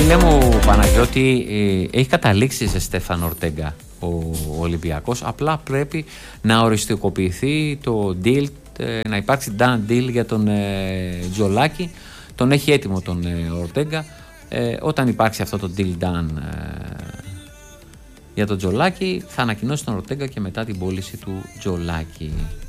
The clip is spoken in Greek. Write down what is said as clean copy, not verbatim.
Φίλε μου Παναγιώτη, έχει καταλήξει σε Στέφανο Ορτέγκα ο Ολυμπιακός. Απλά πρέπει να οριστικοποιηθεί το deal, να υπάρξει done deal για τον Τζολάκη. Τον έχει έτοιμο τον Ορτέγκα. Όταν υπάρξει αυτό το deal done για τον Τζολάκη, θα ανακοινώσει τον Ορτέγκα και μετά την πώληση του Τζολάκη.